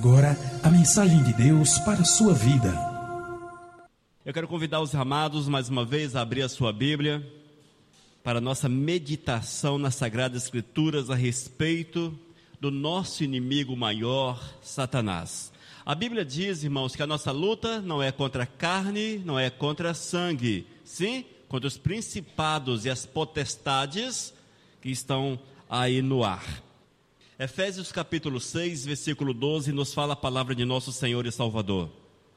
agora a mensagem de Deus para a sua vida. Eu quero convidar os amados mais uma vez a abrir a sua Bíblia para a nossa meditação nas Sagradas Escrituras a respeito do nosso inimigo maior, Satanás. A Bíblia diz, irmãos, que a nossa luta não é contra a carne, não é contra sangue, sim, contra os principados e as potestades que estão aí no ar. Efésios capítulo 6, versículo 12, nos fala a palavra de nosso Senhor e Salvador.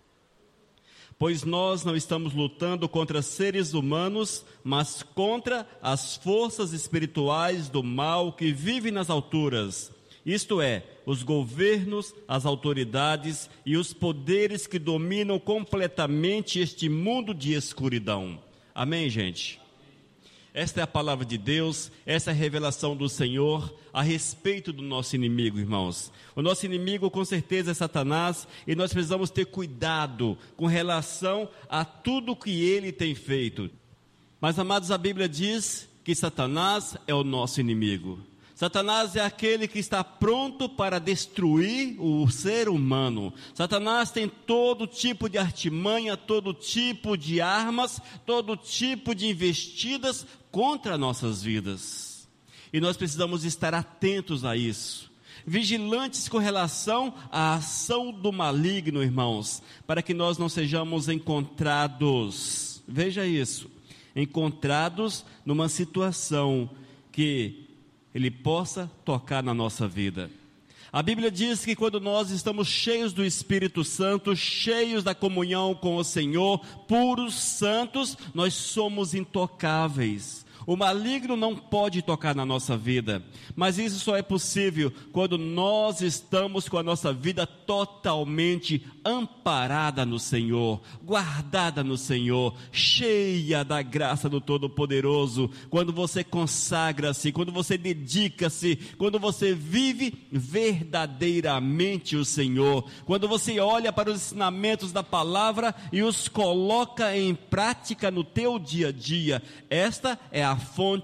Pois nós não estamos lutando contra seres humanos, mas contra as forças espirituais do mal que vivem nas alturas. Isto é, os governos, as autoridades e os poderes que dominam completamente este mundo de escuridão. Amém, gente? Esta é a palavra de Deus, essa é a revelação do Senhor a respeito do nosso inimigo, irmãos. O nosso inimigo com certeza é Satanás e nós precisamos ter cuidado com relação a tudo que ele tem feito. Mas, amados, a Bíblia diz que Satanás é o nosso inimigo. Satanás é aquele que está pronto para destruir o ser humano. Satanás tem todo tipo de artimanha, todo tipo de armas, todo tipo de investidas contra nossas vidas. E nós precisamos estar atentos a isso, vigilantes com relação à ação do maligno, irmãos, para que nós não sejamos encontrados, veja isso, encontrados numa situação que ele possa tocar na nossa vida. A Bíblia diz que quando nós estamos cheios do Espírito Santo, cheios da comunhão com o Senhor, puros, santos, nós somos intocáveis. O maligno não pode tocar na nossa vida, mas isso só é possível quando nós estamos com a nossa vida totalmente amparada no Senhor, guardada no Senhor, cheia da graça do Todo-Poderoso. Quando você consagra-se, quando você dedica-se, quando você vive verdadeiramente o Senhor, quando você olha para os ensinamentos da palavra e os coloca em prática no teu dia a dia, esta é a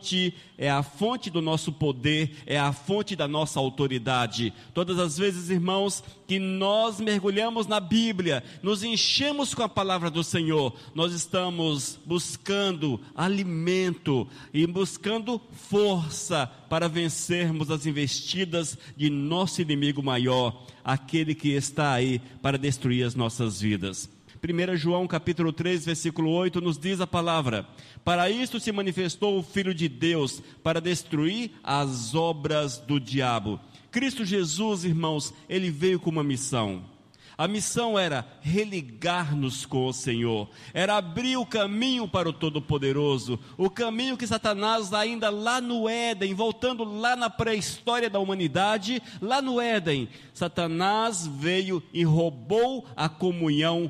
fonte do nosso poder, é a fonte da nossa autoridade. Todas as vezes, irmãos, que nós mergulhamos na Bíblia, nos enchemos com a palavra do Senhor, nós estamos buscando alimento e buscando força para vencermos as investidas de nosso inimigo maior, aquele que está aí para destruir as nossas vidas. 1 João capítulo 3, versículo 8, nos diz a palavra: para isto se manifestou o Filho de Deus, para destruir as obras do diabo. Cristo Jesus, irmãos, ele veio com uma missão. A missão era religar-nos com o Senhor, era abrir o caminho para o Todo-Poderoso, o caminho que Satanás ainda lá no Éden, voltando lá na pré-história da humanidade, lá no Éden, Satanás veio e roubou a comunhão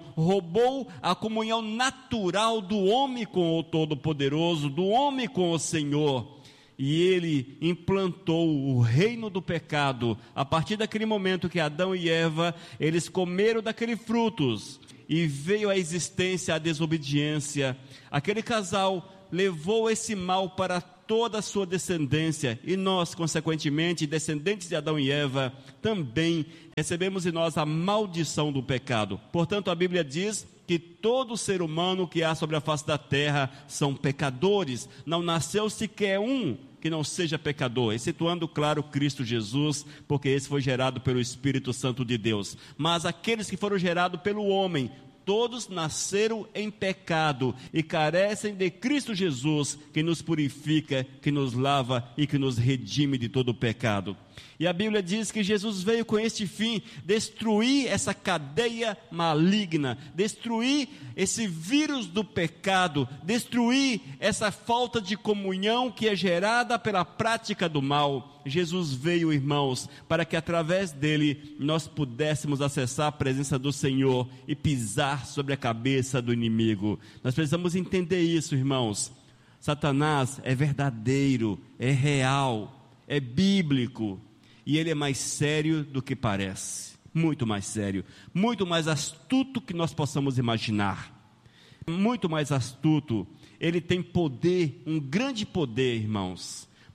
natural do homem com o Todo-Poderoso, do homem com o Senhor. E ele implantou o reino do pecado. A partir daquele momento que Adão e Eva, eles comeram daqueles frutos, e veio à existência a desobediência. Aquele casal levou esse mal para toda a sua descendência, e nós, consequentemente, descendentes de Adão e Eva, também recebemos em nós a maldição do pecado. Portanto, a Bíblia diz que todo ser humano que há sobre a face da terra são pecadores. Não nasceu sequer um que não seja pecador, excetuando, claro, Cristo Jesus, porque esse foi gerado pelo Espírito Santo de Deus. Mas aqueles que foram gerados pelo homem, todos nasceram em pecado e carecem de Cristo Jesus, que nos purifica, que nos lava e que nos redime de todo o pecado. E a Bíblia diz que Jesus veio com este fim, destruir essa cadeia maligna, destruir esse vírus do pecado, destruir essa falta de comunhão que é gerada pela prática do mal. Jesus veio, irmãos, para que através dele nós pudéssemos acessar a presença do Senhor e pisar sobre a cabeça do inimigo. Nós precisamos entender isso, irmãos. Satanás é verdadeiro, é real, é bíblico, e ele é mais sério do que parece, muito mais sério, muito mais astuto que nós possamos imaginar, muito mais astuto. Ele tem poder, um grande poder, irmãos,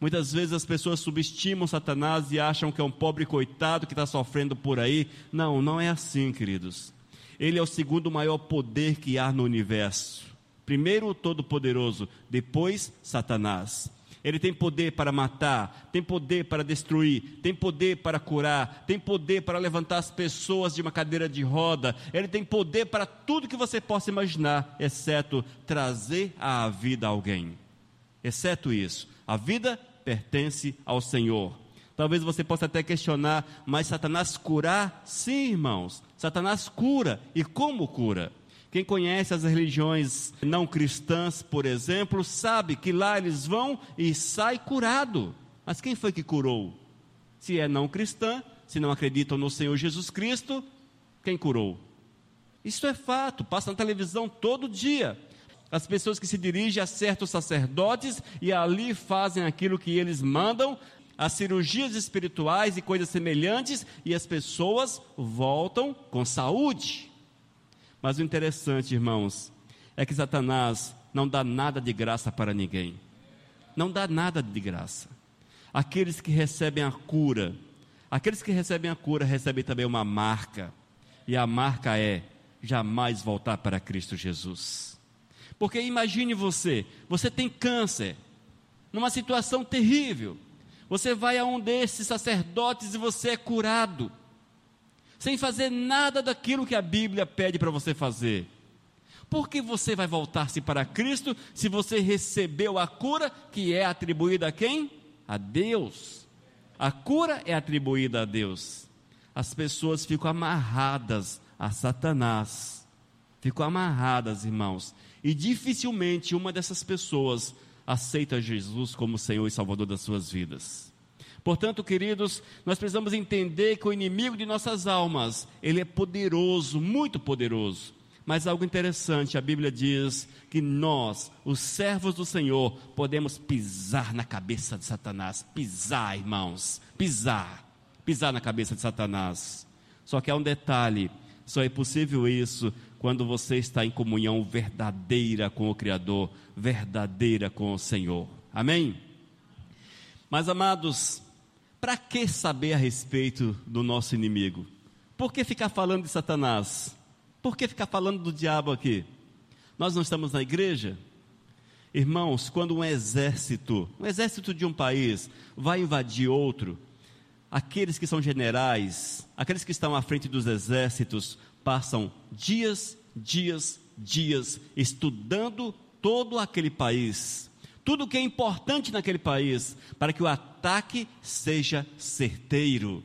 Muitas vezes as pessoas subestimam Satanás e acham que é um pobre coitado que está sofrendo por aí. Não, não é assim, queridos. Ele é o segundo maior poder que há no universo. Primeiro o Todo-Poderoso, depois Satanás. Ele tem poder para matar, tem poder para destruir, tem poder para curar, tem poder para levantar as pessoas de uma cadeira de roda. Ele tem poder para tudo que você possa imaginar, exceto trazer à vida alguém. Exceto isso, a vida pertence ao Senhor. Talvez você possa até questionar, mas Satanás curar? Sim, irmãos, Satanás cura. E como cura? Quem conhece as religiões não cristãs, por exemplo, sabe que lá eles vão e sai curado. Mas quem foi que curou? Se é não cristã, se não acreditam no Senhor Jesus Cristo, quem curou? Isso é fato, passa na televisão todo dia. As pessoas que se dirigem a certos sacerdotes e ali fazem aquilo que eles mandam, as cirurgias espirituais e coisas semelhantes, e as pessoas voltam com saúde. Mas o interessante, irmãos, é que Satanás não dá nada de graça para ninguém. Não dá nada de graça. Aqueles que recebem a cura, recebem também uma marca. E a marca é jamais voltar para Cristo Jesus. Porque imagine você tem câncer, numa situação terrível. Você vai a um desses sacerdotes e você é curado, sem fazer nada daquilo que a Bíblia pede para você fazer. Por que você vai voltar-se para Cristo, se você recebeu a cura, que é atribuída a quem? A Deus. A cura é atribuída a Deus. As pessoas ficam amarradas a Satanás, ficam amarradas, irmãos, e dificilmente uma dessas pessoas aceita Jesus como Senhor e Salvador das suas vidas. Portanto, queridos, nós precisamos entender que o inimigo de nossas almas, ele é poderoso, muito poderoso. Mas algo interessante, a Bíblia diz que nós, os servos do Senhor, podemos pisar na cabeça de Satanás. Pisar, irmãos, pisar na cabeça de Satanás. Só que há um detalhe, só é possível isso quando você está em comunhão verdadeira com o Criador, verdadeira com o Senhor. Amém? Mas, amados, para que saber a respeito do nosso inimigo? Por que ficar falando de Satanás? Por que ficar falando do diabo aqui? Nós não estamos na igreja? Irmãos, quando um exército de um país vai invadir outro, aqueles que são generais, aqueles que estão à frente dos exércitos, passam dias estudando todo aquele país, tudo que é importante naquele país, para que o ataque seja certeiro,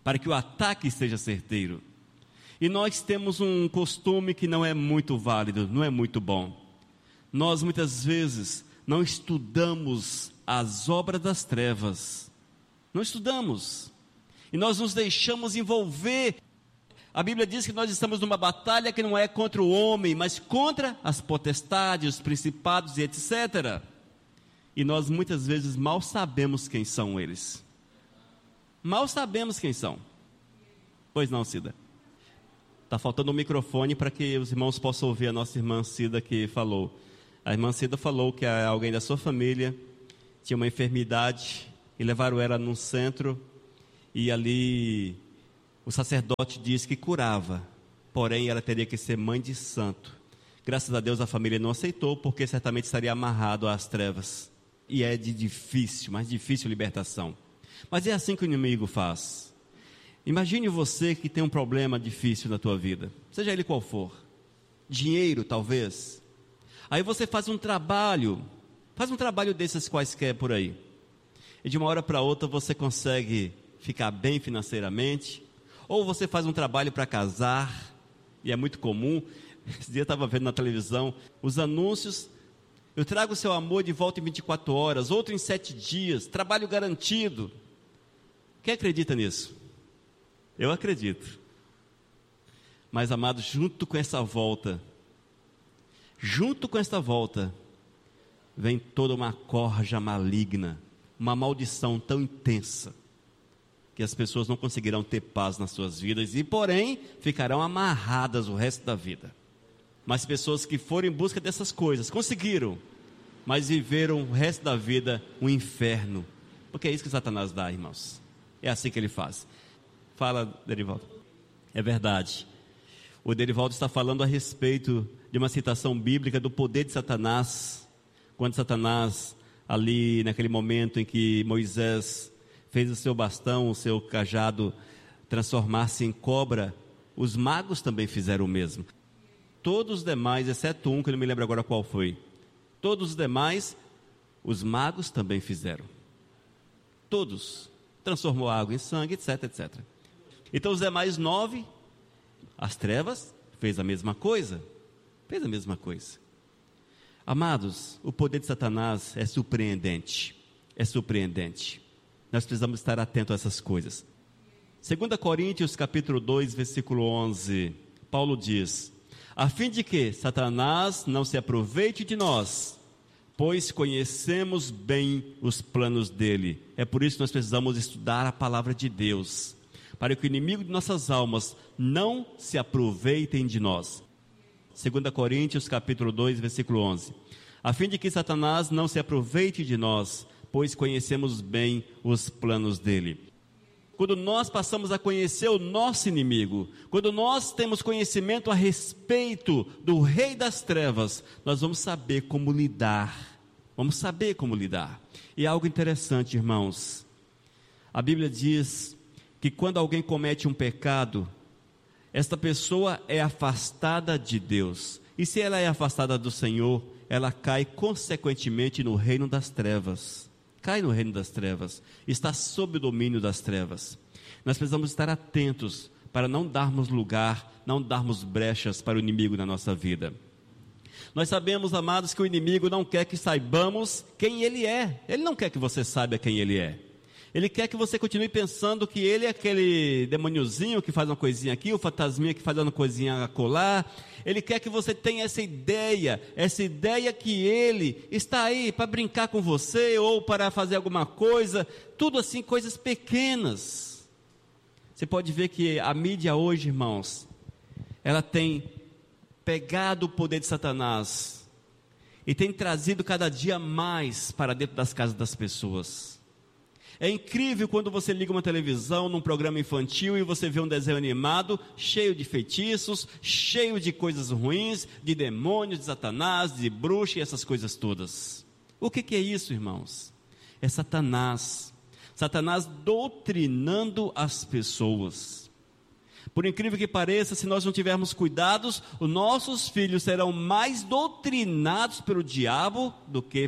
E nós temos um costume que não é muito válido, não é muito bom. Nós muitas vezes não estudamos as obras das trevas, não estudamos, e nós nos deixamos envolver. A Bíblia diz que nós estamos numa batalha que não é contra o homem, mas contra as potestades, os principados e etc. E nós muitas vezes mal sabemos quem são eles. Mal sabemos quem são. Pois não, Cida? Está faltando um microfone para que os irmãos possam ouvir a nossa irmã Cida que falou. A irmã Cida falou que alguém da sua família tinha uma enfermidade e levaram ela num centro e ali o sacerdote disse que curava, porém ela teria que ser mãe de santo. Graças a Deus a família não aceitou, porque certamente estaria amarrado às trevas. E é de mais difícil libertação. Mas é assim que o inimigo faz. Imagine você que tem um problema difícil na tua vida, seja ele qual for. Dinheiro, talvez. Aí você faz um trabalho desses quaisquer por aí. E de uma hora para outra você consegue ficar bem financeiramente. Ou você faz um trabalho para casar, e é muito comum. Esse dia eu estava vendo na televisão os anúncios: eu trago o seu amor de volta em 24 horas, outro em 7 dias, trabalho garantido. Quem acredita nisso? Eu acredito. Mas, amados, junto com essa volta, vem toda uma corja maligna, uma maldição tão intensa, que as pessoas não conseguirão ter paz nas suas vidas, e porém, ficarão amarradas o resto da vida. Mas pessoas que foram em busca dessas coisas, conseguiram, mas viveram o resto da vida um inferno, Porque é isso que Satanás dá, irmãos. É assim que ele faz. Fala, Derivaldo. É verdade. O Derivaldo está falando a respeito de uma citação bíblica do poder de Satanás. Quando Satanás, ali naquele momento em que Moisés fez o seu bastão, o seu cajado transformar-se em cobra, os magos também fizeram o mesmo. Todos os demais, exceto um, que eu não me lembro agora qual foi. Todos os demais, os magos também fizeram. Todos. Transformou a água em sangue, etc, etc. Então os demais 9, as trevas, fez a mesma coisa. Fez a mesma coisa. Amados, o poder de Satanás é surpreendente. É surpreendente. Nós precisamos estar atentos a essas coisas. 2 Coríntios capítulo 2, versículo 11. Paulo diz: a fim de que Satanás não se aproveite de nós, pois conhecemos bem os planos dele. É por isso que nós precisamos estudar a palavra de Deus, para que o inimigo de nossas almas não se aproveitem de nós. 2 Coríntios capítulo 2, versículo 11. A fim de que Satanás não se aproveite de nós, pois conhecemos bem os planos dele. Quando nós passamos a conhecer o nosso inimigo, quando nós temos conhecimento a respeito do rei das trevas, nós vamos saber como lidar. Vamos saber como lidar. E algo interessante, irmãos. A Bíblia diz que quando alguém comete um pecado, esta pessoa é afastada de Deus. E se ela é afastada do Senhor, ela cai consequentemente no reino das trevas. Cai no reino das trevas, está sob o domínio das trevas. Nós precisamos estar atentos para não darmos lugar, não darmos brechas para o inimigo na nossa vida. Nós sabemos, amados, que o inimigo não quer que saibamos quem ele é. Ele não quer que você saiba quem ele é. Ele quer que você continue pensando que ele é aquele demôniozinho que faz uma coisinha aqui, o fantasminha que faz uma coisinha acolá. Ele quer que você tenha essa ideia que ele está aí para brincar com você ou para fazer alguma coisa, tudo assim, coisas pequenas. Você pode ver que a mídia hoje, irmãos, ela tem pegado o poder de Satanás e tem trazido cada dia mais para dentro das casas das pessoas. É incrível quando você liga uma televisão num programa infantil e você vê um desenho animado cheio de feitiços, cheio de coisas ruins, de demônios, de Satanás, de bruxa e essas coisas todas. O que é isso, irmãos? É Satanás. Satanás doutrinando as pessoas. Por incrível que pareça, se nós não tivermos cuidados, os nossos filhos serão mais doutrinados pelo diabo do que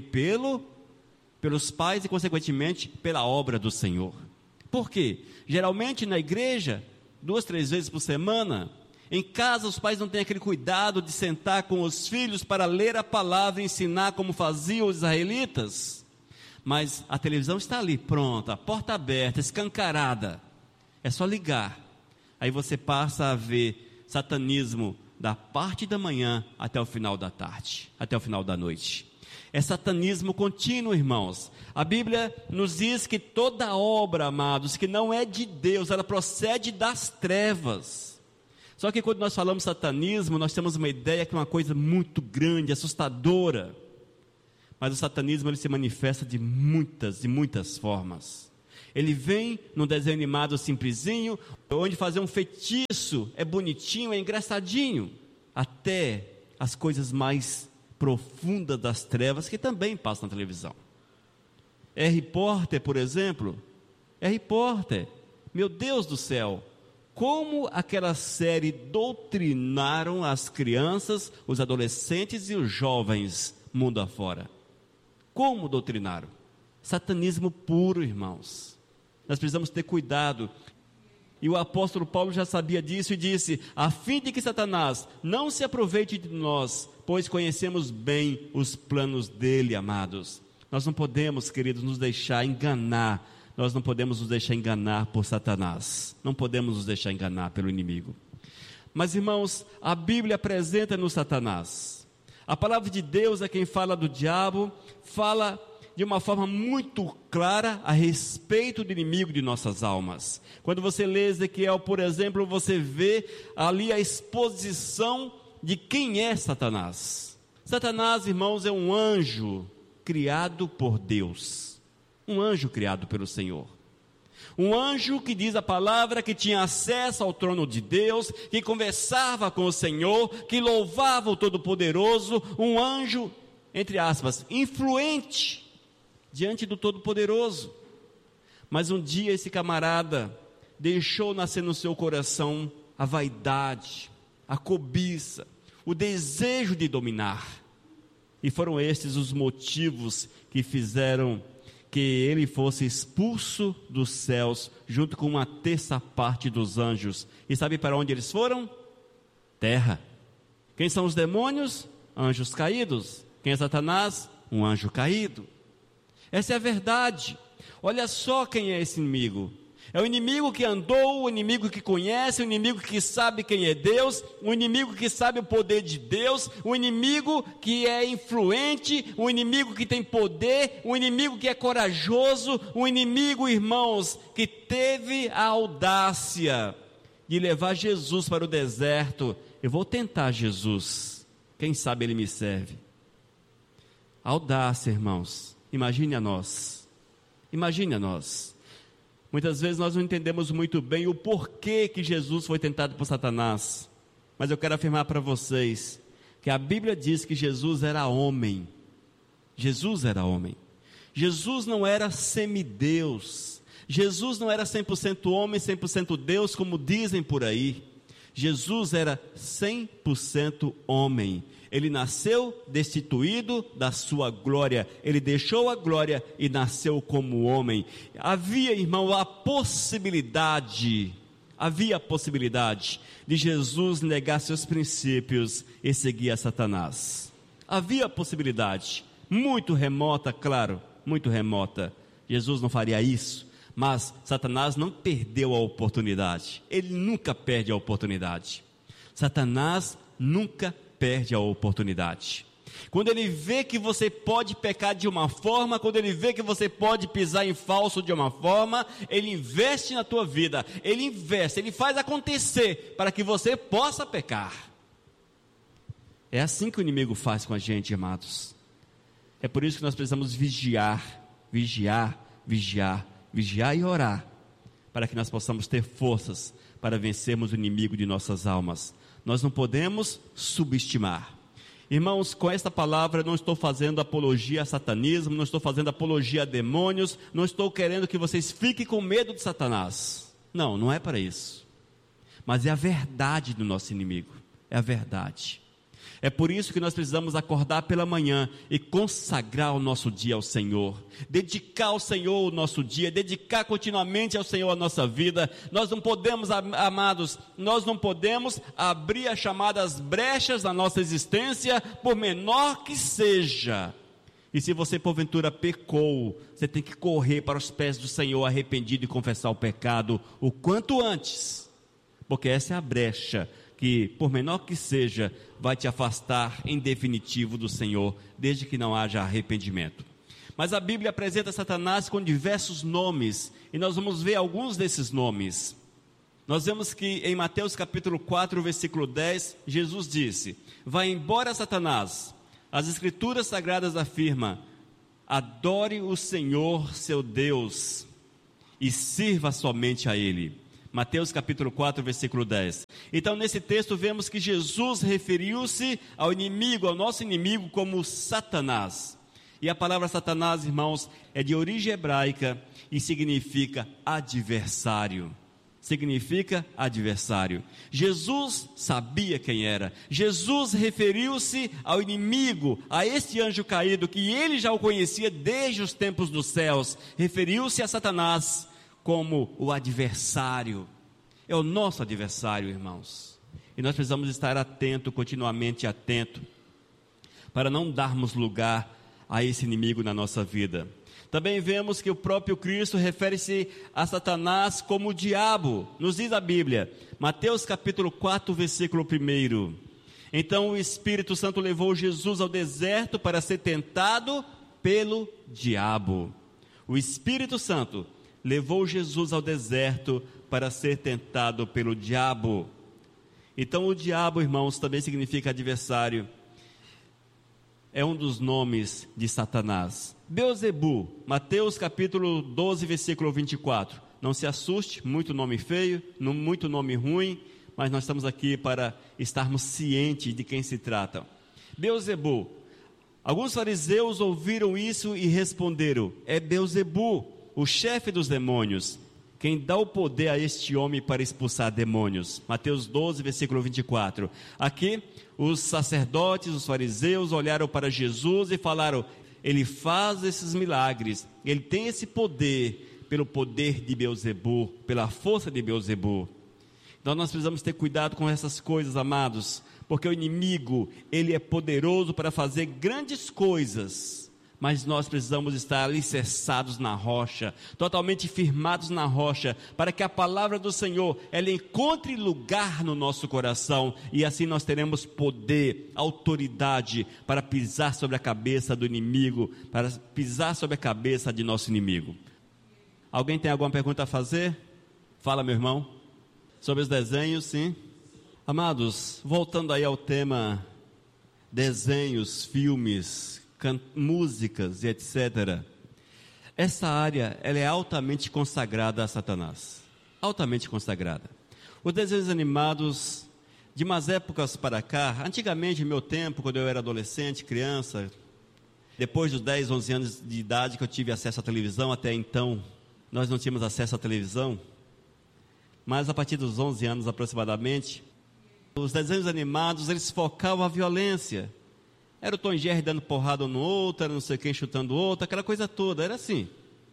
pelos pais e, consequentemente, pela obra do Senhor. Por quê? Geralmente na igreja, 2, 3 vezes por semana, em casa os pais não têm aquele cuidado de sentar com os filhos para ler a palavra e ensinar como faziam os israelitas. Mas a televisão está ali, pronta, a porta aberta, escancarada. É só ligar. Aí você passa a ver satanismo da parte da manhã até o final da tarde, até o final da noite. É satanismo contínuo, irmãos. A Bíblia nos diz que toda obra, amados, que não é de Deus, ela procede das trevas. Só que quando nós falamos satanismo, nós temos uma ideia que é uma coisa muito grande, assustadora. Mas o satanismo, ele se manifesta de muitas formas. Ele vem num desenho animado simplesinho, onde fazer um feitiço é bonitinho, é engraçadinho, até as coisas mais profundas das trevas que também passam na televisão. Harry Potter, por exemplo, Harry Potter, meu Deus do céu, como aquela série doutrinaram as crianças, os adolescentes e os jovens mundo afora. Como doutrinaram? Satanismo puro, irmãos. Nós precisamos ter cuidado. E o apóstolo Paulo já sabia disso e disse: a fim de que Satanás não se aproveite de nós, pois conhecemos bem os planos dele, amados. Nós não podemos, queridos, nos deixar enganar. Nós não podemos nos deixar enganar por Satanás. Não podemos nos deixar enganar pelo inimigo. Mas, irmãos, a Bíblia apresenta-nos Satanás. A palavra de Deus é quem fala do diabo, fala de uma forma muito clara a respeito do inimigo de nossas almas. Quando você lê Ezequiel, por exemplo, você vê ali a exposição de quem é Satanás. Satanás, irmãos, é um anjo criado por Deus. Um anjo criado pelo Senhor. Um anjo que diz a palavra que tinha acesso ao trono de Deus, que conversava com o Senhor, que louvava o Todo-Poderoso, um anjo, entre aspas, influente diante do Todo-Poderoso. Mas um dia esse camarada deixou nascer no seu coração a vaidade, a cobiça, o desejo de dominar. E foram estes os motivos que fizeram que ele fosse expulso dos céus, junto com uma terça parte dos anjos. E sabe para onde eles foram? Terra. Quem são os demônios? Anjos caídos. Quem é Satanás? Um anjo caído. Essa é a verdade. Olha só quem é esse inimigo. É o inimigo que andou, o inimigo que conhece, o inimigo que sabe quem é Deus, o inimigo que sabe o poder de Deus, o inimigo que é influente, o inimigo que tem poder, o inimigo que é corajoso, o inimigo, irmãos, que teve a audácia de levar Jesus para o deserto. Eu vou tentar Jesus, quem sabe ele me serve. Audácia, irmãos, imagine a nós. Muitas vezes nós não entendemos muito bem o porquê que Jesus foi tentado por Satanás, mas eu quero afirmar para vocês que a Bíblia diz que Jesus era homem. Jesus não era semideus, Jesus não era 100% homem, 100% Deus, como dizem por aí. Jesus era 100% homem. Ele nasceu destituído da sua glória, ele deixou a glória e nasceu como homem. Havia, irmão, a possibilidade de Jesus negar seus princípios e seguir a Satanás. Havia a possibilidade, muito remota, claro, muito remota. Jesus não faria isso, mas Satanás não perdeu a oportunidade. Ele nunca perde a oportunidade. Satanás nunca perde a oportunidade. Quando ele vê que você pode pecar de uma forma, quando ele vê que você pode pisar em falso de uma forma, ele investe na tua vida, ele faz acontecer para que você possa pecar. É assim que o inimigo faz com a gente, amados. É por isso que nós precisamos vigiar e orar, para que nós possamos ter forças para vencermos o inimigo de nossas almas. Nós não podemos subestimar. Irmãos, com esta palavra não estou fazendo apologia a satanismo, não estou fazendo apologia a demônios, não estou querendo que vocês fiquem com medo de Satanás. Não, não é para isso. Mas é a verdade do nosso inimigo, é a verdade. É por isso que nós precisamos acordar pela manhã e consagrar o nosso dia ao Senhor, dedicar ao Senhor o nosso dia, dedicar continuamente ao Senhor a nossa vida. Nós não podemos, amados, nós não podemos abrir as chamadas brechas da nossa existência, por menor que seja. E se você porventura pecou, você tem que correr para os pés do Senhor arrependido e confessar o pecado o quanto antes, porque essa é a brecha que, por menor que seja, vai te afastar em definitivo do Senhor, desde que não haja arrependimento. Mas a Bíblia apresenta Satanás com diversos nomes, e nós vamos ver alguns desses nomes. Nós vemos que em Mateus capítulo 4, versículo 10, Jesus disse: vai embora Satanás, as escrituras sagradas afirmam, adore o Senhor seu Deus, e sirva somente a Ele. Mateus capítulo 4, versículo 10. Então nesse texto vemos que Jesus referiu-se ao inimigo, ao nosso inimigo, como Satanás. E a palavra Satanás, irmãos, é de origem hebraica e significa adversário. Significa adversário. Jesus sabia quem era. Jesus referiu-se ao inimigo, a este anjo caído, que ele já o conhecia desde os tempos dos céus. Referiu-se a Satanás como o adversário. É o nosso adversário, irmãos. E nós precisamos estar atento, continuamente atento, para não darmos lugar a esse inimigo na nossa vida. Também vemos que o próprio Cristo refere-se a Satanás como o diabo. Nos diz a Bíblia, Mateus capítulo 4, versículo 1. Então o Espírito Santo levou Jesus ao deserto para ser tentado pelo diabo. O Espírito Santo levou Jesus ao deserto para ser tentado pelo diabo. Então o diabo, irmãos, também significa adversário. é um dos nomes de Satanás. Beelzebu, Mateus capítulo 12, versículo 24. Não se assuste, muito nome feio, muito nome ruim, mas nós estamos aqui para estarmos cientes de quem se trata. Beelzebu. Alguns fariseus ouviram isso e responderam: é Beelzebu, o chefe dos demônios, quem dá o poder a este homem para expulsar demônios. Mateus 12, versículo 24. Aqui, os sacerdotes, os fariseus olharam para Jesus e falaram: ele faz esses milagres, ele tem esse poder, pelo poder de Beelzebu, pela força de Beelzebu. Então nós precisamos ter cuidado com essas coisas, amados, porque o inimigo, ele é poderoso para fazer grandes coisas, mas nós precisamos estar alicerçados na rocha, totalmente firmados na rocha, para que a palavra do Senhor, ela encontre lugar no nosso coração, e assim nós teremos poder, autoridade, para pisar sobre a cabeça do inimigo, para pisar sobre a cabeça de nosso inimigo. Alguém tem alguma pergunta a fazer? Fala, meu irmão. Sobre os desenhos, sim. Amados, voltando aí ao tema desenhos, filmes, músicas e etc. Essa área, ela é altamente consagrada a Satanás. Altamente consagrada. Os desenhos animados, de umas épocas para cá, antigamente, no meu tempo, quando eu era adolescente, criança, depois dos 10, 11 anos de idade que eu tive acesso à televisão, até então, nós não tínhamos acesso à televisão, mas a partir dos 11 anos aproximadamente, os desenhos animados, eles focavam a violência. Era o Tom e Jerry dando porrada um no outro, era não sei quem chutando o outro, aquela coisa toda, era assim.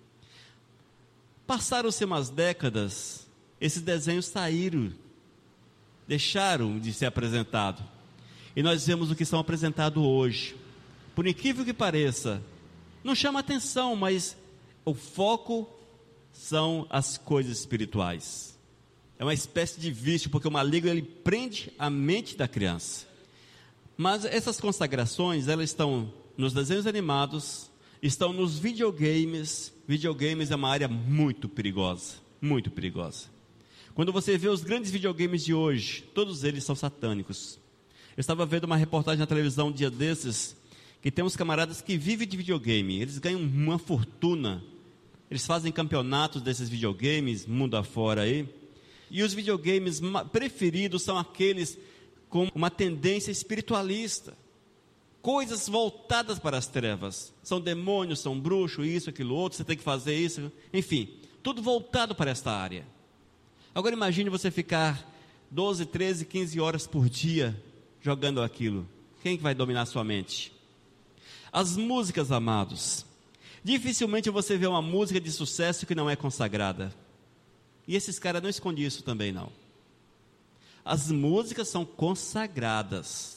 Passaram-se umas décadas, esses desenhos saíram, deixaram de ser apresentados. E nós vemos o que são apresentados hoje. Por incrível que pareça, não chama atenção, mas o foco são as coisas espirituais. É uma espécie de vício, porque o maligno, ele prende a mente da criança. Mas essas consagrações, elas estão nos desenhos animados, estão nos videogames. Videogames é uma área muito perigosa, muito perigosa. Quando você vê os grandes videogames de hoje, todos eles são satânicos. Eu estava vendo uma reportagem na televisão um dia desses, que tem uns camaradas que vivem de videogame, eles ganham uma fortuna, eles fazem campeonatos desses videogames, mundo afora aí, e os videogames preferidos são aqueles com uma tendência espiritualista, coisas voltadas para as trevas, são demônios, são bruxos, isso, aquilo outro, você tem que fazer isso, enfim, tudo voltado para esta área. Agora imagine você ficar 12, 13, 15 horas por dia jogando aquilo, quem que vai dominar a sua mente? As músicas, amados, dificilmente você vê uma música de sucesso que não é consagrada, e esses caras não escondem isso também não. As músicas são consagradas,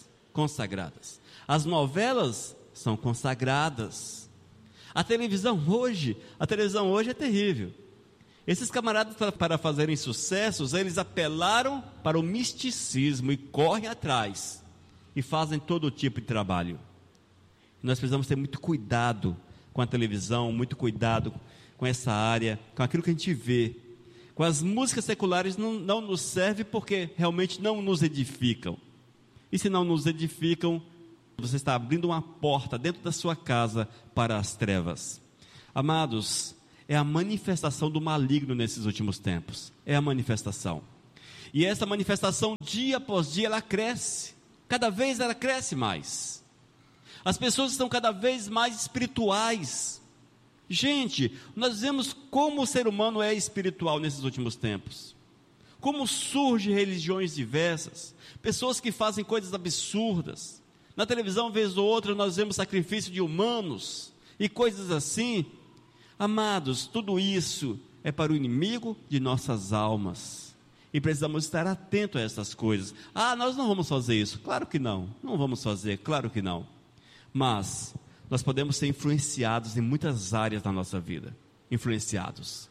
as novelas são consagradas, a televisão hoje é terrível. Esses camaradas, para fazerem sucessos, eles apelaram para o misticismo e correm atrás, e fazem todo tipo de trabalho. Nós precisamos ter muito cuidado com a televisão, muito cuidado com essa área, com aquilo que a gente vê. Com as músicas seculares não nos serve porque realmente não nos edificam. E se não nos edificam, você está abrindo uma porta dentro da sua casa para as trevas. Amados, é a manifestação do maligno nesses últimos tempos. É a manifestação. E essa manifestação, dia após dia, ela cresce. Cada vez ela cresce mais. As pessoas estão cada vez mais espirituais. Gente, nós vemos como o ser humano é espiritual nesses últimos tempos. Como surgem religiões diversas. Pessoas que fazem coisas absurdas. Na televisão, vez ou outra, nós vemos sacrifício de humanos e coisas assim. Amados, tudo isso é para o inimigo de nossas almas. E precisamos estar atentos a essas coisas. Nós não vamos fazer isso. Claro que não. Não vamos fazer, claro que não. Mas nós podemos ser influenciados em muitas áreas da nossa vida. Influenciados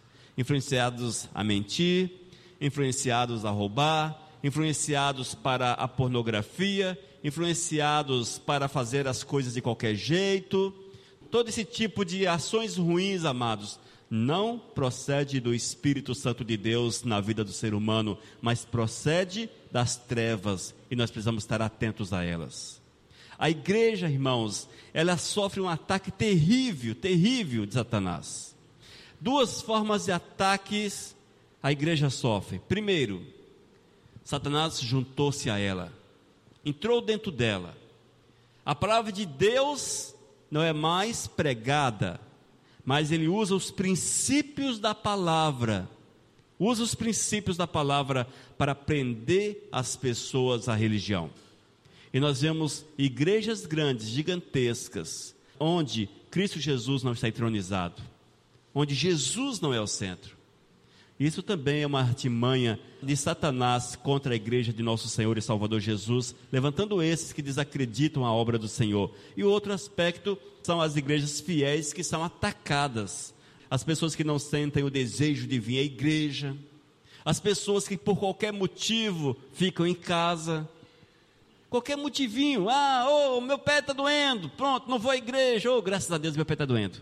a mentir, influenciados a roubar, influenciados para a pornografia, influenciados para fazer as coisas de qualquer jeito. Todo esse tipo de ações ruins, amados, não procede do Espírito Santo de Deus na vida do ser humano, mas procede das trevas, e nós precisamos estar atentos a elas. A igreja, irmãos, ela sofre um ataque terrível, terrível de Satanás. Duas formas de ataques a igreja sofre. Primeiro, Satanás juntou-se a ela, entrou dentro dela. A palavra de Deus não é mais pregada, mas ele usa os princípios da palavra. Usa os princípios da palavra para prender as pessoas à religião. E nós vemos igrejas grandes, gigantescas, onde Cristo Jesus não está entronizado, onde Jesus não é o centro. Isso também é uma artimanha de Satanás contra a igreja de nosso Senhor e Salvador Jesus, levantando esses que desacreditam a obra do Senhor. E o outro aspecto são as igrejas fiéis que são atacadas. As pessoas que não sentem o desejo de vir à igreja, as pessoas que por qualquer motivo ficam em casa, qualquer motivinho, meu pé está doendo, pronto, não vou à igreja, graças a Deus meu pé está doendo.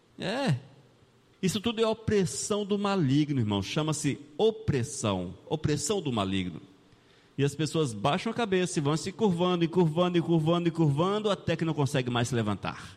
Isso tudo é opressão do maligno, irmão, chama-se opressão do maligno. E as pessoas baixam a cabeça e vão se curvando, até que não conseguem mais se levantar.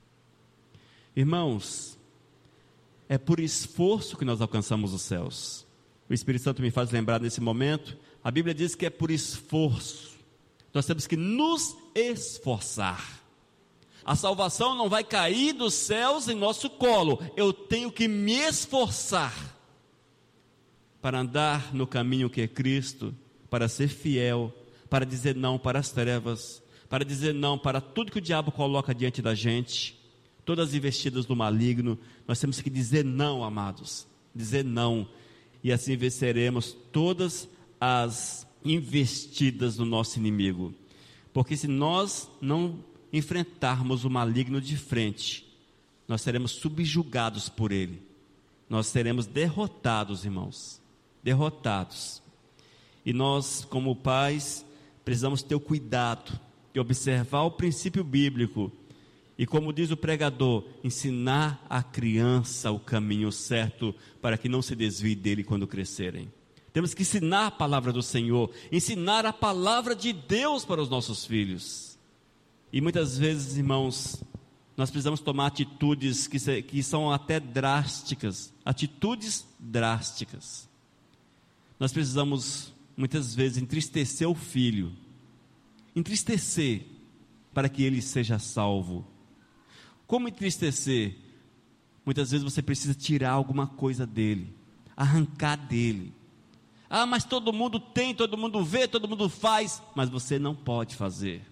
Irmãos, é por esforço que nós alcançamos os céus. O Espírito Santo me faz lembrar nesse momento, a Bíblia diz que é por esforço. Nós temos que nos esforçar. A salvação não vai cair dos céus em nosso colo. Eu tenho que me esforçar para andar no caminho que é Cristo, para ser fiel, para dizer não para as trevas, para dizer não para tudo que o diabo coloca diante da gente, todas as investidas do maligno. Nós temos que dizer não, amados, dizer não, e assim venceremos todas as investidas do nosso inimigo. Porque se nós não enfrentarmos o maligno de frente, nós seremos subjugados por ele, nós seremos derrotados, irmãos, derrotados. E nós, como pais, precisamos ter o cuidado de observar o princípio bíblico e, como diz o pregador, ensinar a criança o caminho certo para que não se desvie dele quando crescerem. Temos que ensinar a palavra do Senhor, ensinar a palavra de Deus para os nossos filhos. E muitas vezes, irmãos, nós precisamos tomar atitudes que são até drásticas, atitudes drásticas. Nós precisamos, muitas vezes, entristecer o filho, entristecer para que ele seja salvo. Como entristecer? Muitas vezes você precisa tirar alguma coisa dele, arrancar dele. Mas todo mundo tem, todo mundo vê, todo mundo faz, mas você não pode fazer.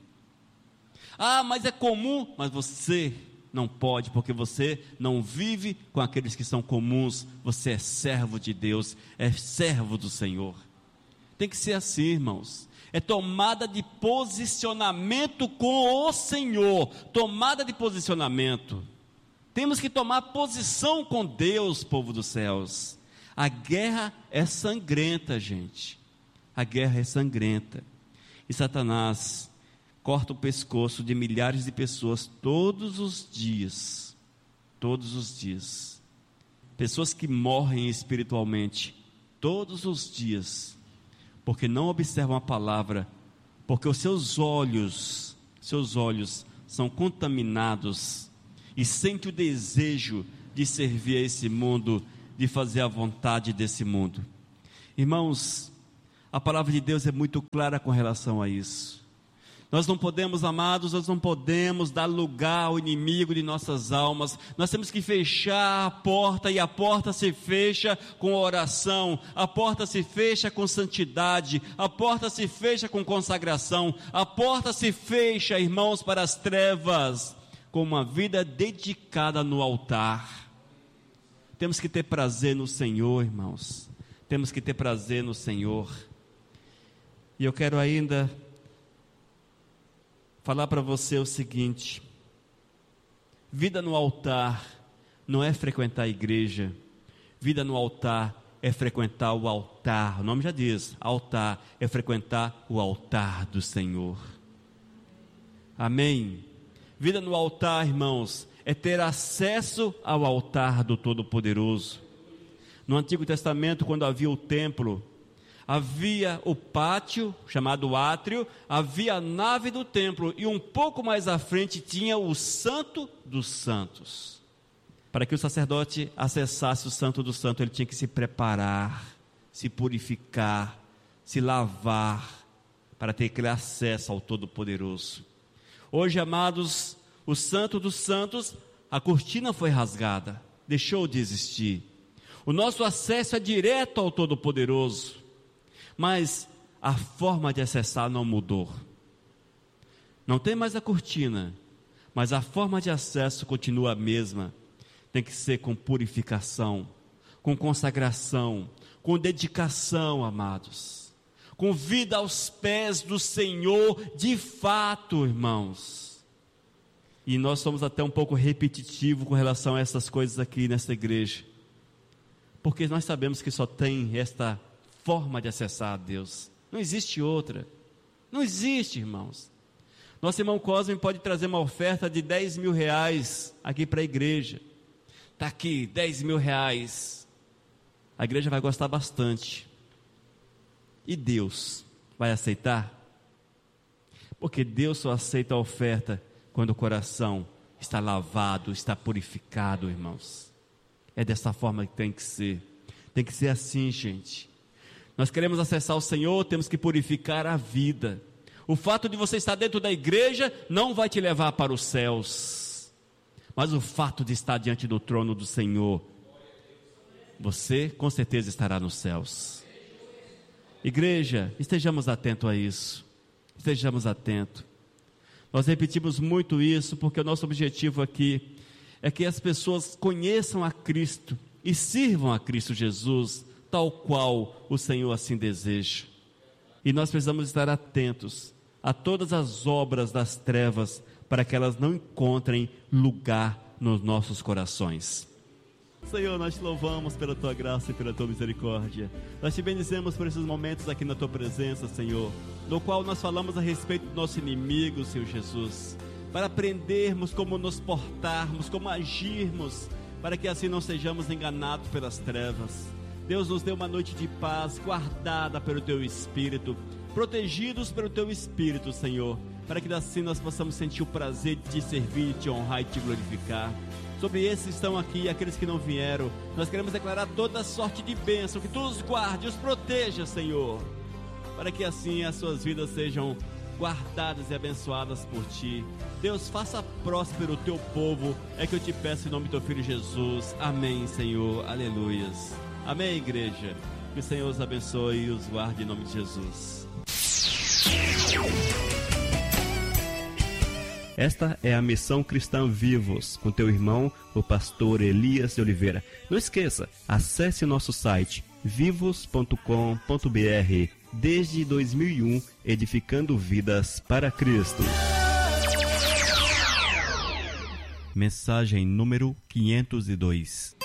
Mas é comum, mas você não pode, porque você não vive com aqueles que são comuns. Você é servo de Deus, é servo do Senhor. Tem que ser assim, irmãos. É tomada de posicionamento com o Senhor, tomada de posicionamento. Temos que tomar posição com Deus, povo dos céus. A guerra é sangrenta, gente. A guerra é sangrenta. E Satanás corta o pescoço de milhares de pessoas todos os dias. Todos os dias. Pessoas que morrem espiritualmente todos os dias, porque não observam a palavra, porque os seus olhos são contaminados e sentem o desejo de servir a esse mundo, de fazer a vontade desse mundo. Irmãos, a palavra de Deus é muito clara com relação a isso. Nós não podemos, amados, nós não podemos dar lugar ao inimigo de nossas almas. Nós temos que fechar a porta, e a porta se fecha com oração, a porta se fecha com santidade, a porta se fecha com consagração, a porta se fecha, irmãos, para as trevas, com uma vida dedicada no altar. Temos que ter prazer no Senhor, irmãos, temos que ter prazer no Senhor. E eu quero ainda falar para você o seguinte: vida no altar não é frequentar a igreja, vida no altar é frequentar o altar. O nome já diz, altar, é frequentar o altar do Senhor. Amém? Vida no altar, irmãos, é ter acesso ao altar do Todo-Poderoso. No Antigo Testamento, quando havia o templo, havia o pátio, chamado átrio, havia a nave do templo, e um pouco mais à frente tinha o Santo dos Santos. Para que o sacerdote acessasse o Santo dos Santos, ele tinha que se preparar, se purificar, se lavar, para ter aquele acesso ao Todo-Poderoso. Hoje, amados, o Santo dos Santos, a cortina foi rasgada, deixou de existir. O nosso acesso é direto ao Todo-Poderoso, mas a forma de acessar não mudou. Não tem mais a cortina, mas a forma de acesso continua a mesma. Tem que ser com purificação, com consagração, com dedicação, amados, com vida aos pés do Senhor, de fato, irmãos. E nós somos até um pouco repetitivos com relação a essas coisas aqui nesta igreja, porque nós sabemos que só tem esta forma de acessar a Deus, não existe outra, não existe, irmãos. Nosso irmão Cosme pode trazer uma oferta de 10 mil reais aqui para a igreja, está aqui, 10 mil reais, a igreja vai gostar bastante, e Deus vai aceitar? Porque Deus só aceita a oferta quando o coração está lavado, está purificado, irmãos. É dessa forma que tem que ser assim, gente. Nós queremos acessar o Senhor, temos que purificar a vida. O fato de você estar dentro da igreja não vai te levar para os céus, mas o fato de estar diante do trono do Senhor, você com certeza estará nos céus. Igreja, estejamos atentos a isso, estejamos atentos. Nós repetimos muito isso, porque o nosso objetivo aqui é que as pessoas conheçam a Cristo e sirvam a Cristo Jesus, tal qual o Senhor assim deseja. E nós precisamos estar atentos a todas as obras das trevas, para que elas não encontrem lugar nos nossos corações. Senhor, nós te louvamos pela tua graça e pela tua misericórdia. Nós te bendizemos por esses momentos aqui na tua presença, Senhor, no qual nós falamos a respeito do nosso inimigo, Senhor Jesus, para aprendermos como nos portarmos, como agirmos, para que assim não sejamos enganados pelas trevas. Deus, nos dê uma noite de paz, guardada pelo teu Espírito, protegidos pelo teu Espírito, Senhor, para que assim nós possamos sentir o prazer de te servir, te honrar e te glorificar. Sobre esses que estão aqui e aqueles que não vieram, nós queremos declarar toda sorte de bênção, que tu os guarde, os proteja, Senhor, para que assim as suas vidas sejam guardadas e abençoadas por ti. Deus, faça próspero o teu povo, é que eu te peço em nome do teu Filho Jesus. Amém, Senhor, aleluias. Amém, igreja. Que o Senhor os abençoe e os guarde em nome de Jesus. Esta é a Missão Cristã Vivos, com teu irmão, o pastor Elias de Oliveira. Não esqueça, acesse o nosso site vivos.com.br. Desde 2001, edificando vidas para Cristo. Mensagem número 502.